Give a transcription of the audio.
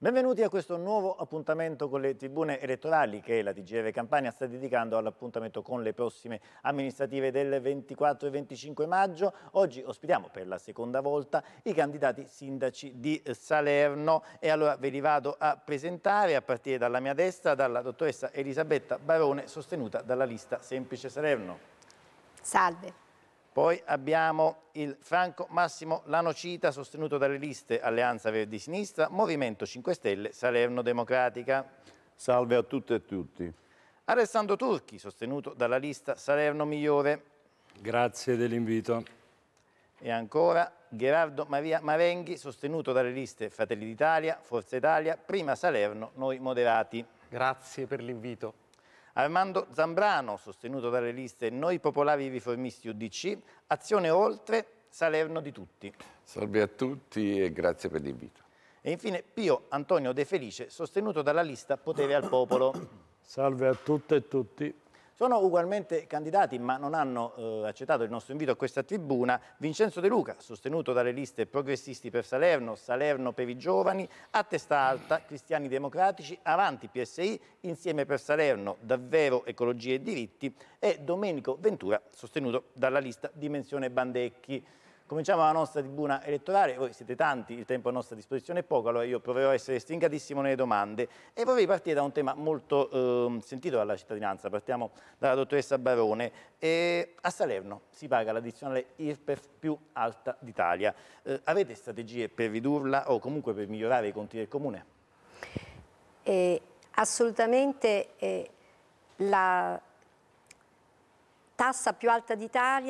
Benvenuti a questo nuovo appuntamento con le tribune elettorali che la TGR Campania sta dedicando all'appuntamento con le prossime amministrative del 24 e 25 maggio. Oggi ospitiamo per la seconda volta i candidati sindaci di Salerno e allora ve li vado a presentare a partire dalla mia destra, dalla dottoressa Elisabetta Barone, sostenuta dalla lista Semplice Salerno. Salve. Poi abbiamo il Franco Massimo Lanocita, sostenuto dalle liste Alleanza Verdi Sinistra, Movimento 5 Stelle, Salerno Democratica. Salve a tutte e tutti. Alessandro Turchi, sostenuto dalla lista Salerno Migliore. Grazie dell'invito. E ancora Gerardo Maria Marenghi, sostenuto dalle liste Fratelli d'Italia, Forza Italia, Prima Salerno, Noi Moderati. Grazie per l'invito. Armando Zambrano, sostenuto dalle liste Noi Popolari Riformisti UDC, Azione Oltre, Salerno di Tutti. Salve a tutti e grazie per l'invito. E infine Pio Antonio De Felice, sostenuto dalla lista Potere al Popolo. Salve a tutte e tutti. Sono ugualmente candidati, ma non hanno accettato il nostro invito a questa tribuna, Vincenzo De Luca, sostenuto dalle liste Progressisti per Salerno, Salerno per i Giovani, A Testa Alta, Cristiani Democratici, Avanti PSI, Insieme per Salerno, Davvero Ecologia e Diritti e Domenico Ventura, sostenuto dalla lista Dimensione Bandecchi. Cominciamo la nostra tribuna elettorale, voi siete tanti, il tempo a nostra disposizione è poco, allora io proverò a essere stringatissimo nelle domande e vorrei partire da un tema molto sentito dalla cittadinanza. Partiamo dalla dottoressa Barone. A Salerno si paga l'addizionale IRPEF più alta d'Italia. Avete strategie per ridurla o comunque per migliorare i conti del Comune? Assolutamente la tassa più alta d'Italia